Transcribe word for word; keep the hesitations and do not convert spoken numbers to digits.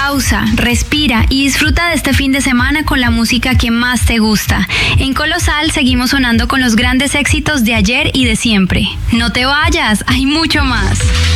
Pausa, respira y disfruta de este fin de semana con la música que más te gusta. En Colosal seguimos sonando con los grandes éxitos de ayer y de siempre. No te vayas, hay mucho más.